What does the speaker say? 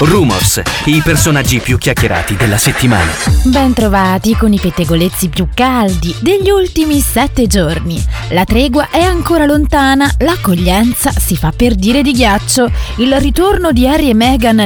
Rumors, i personaggi più chiacchierati della settimana. Ben trovati con i pettegolezzi più caldi degli ultimi 7 giorni. La tregua è ancora lontana, l'accoglienza si fa per dire di ghiaccio. Il ritorno di Harry e Meghan